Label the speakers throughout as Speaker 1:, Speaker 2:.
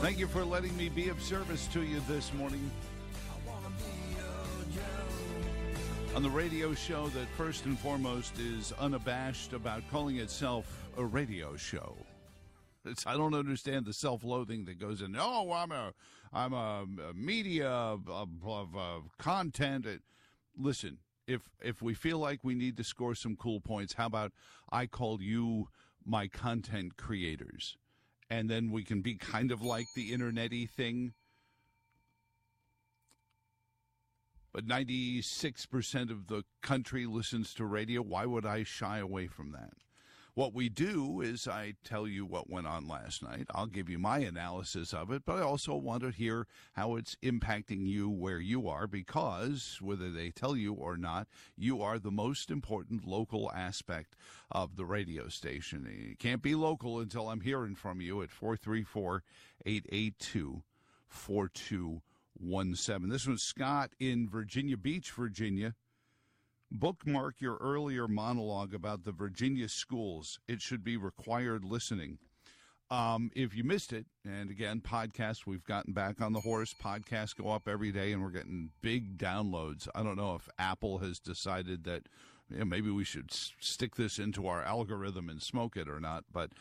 Speaker 1: Thank you for letting me be of service to you this morning on the radio show that first and foremost is unabashed about calling itself a radio show. I don't understand the self-loathing that goes in. Oh, I'm a media of content. Listen, if we feel like we need to score some cool points, how about I call you my content creators? And then we can be kind of like the internet-y thing. But 96% of the country listens to radio. Why would I shy away from that? What we do is I tell you what went on last night. I'll give you my analysis of it, but I also want to hear how it's impacting you where you are, because whether they tell you or not, you are the most important local aspect of the radio station. You can't be local until I'm hearing from you at 434-882-4217. This one's Scott in Virginia Beach, Virginia. Bookmark your earlier monologue about the Virginia schools. It should be required listening. If you missed it, and again, podcasts, we've gotten back on the horse. Podcasts go up every day, and we're getting big downloads. I don't know if Apple has decided that maybe we should stick this into our algorithm and smoke it or not, but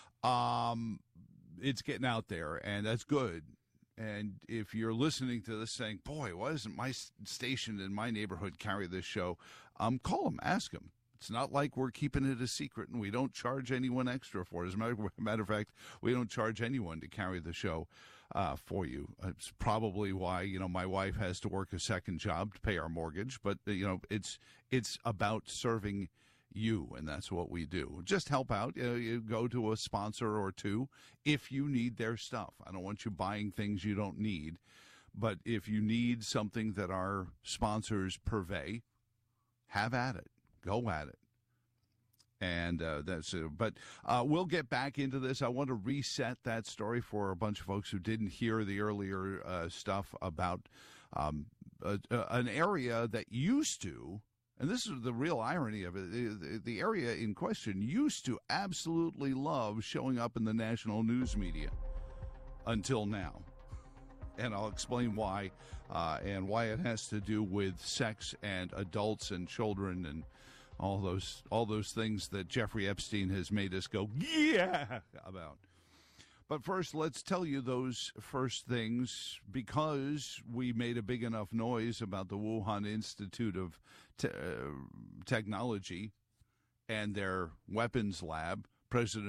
Speaker 1: it's getting out there, and that's good. And if you're listening to this saying, boy, why doesn't my station in my neighborhood carry this show? Call them, ask them. It's not like we're keeping it a secret, and we don't charge anyone extra for it. As a matter of fact, we don't charge anyone to carry the show for you. It's probably why, my wife has to work a second job to pay our mortgage. But, it's about serving you, and that's what we do. Just help out. You go to a sponsor or two if you need their stuff. I don't want you buying things you don't need, but if you need something that our sponsors purvey, have at it. Go at it. And that's it. But we'll get back into this. I want to reset that story for a bunch of folks who didn't hear the earlier stuff about an area that used to, and this is the real irony of it, the area in question used to absolutely love showing up in the national news media until now. And I'll explain why, and why it has to do with sex and adults and children and all those things that Jeffrey Epstein has made us go, yeah, about. But first, let's tell you those first things, because we made a big enough noise about the Wuhan Institute of Technology and their weapons lab. President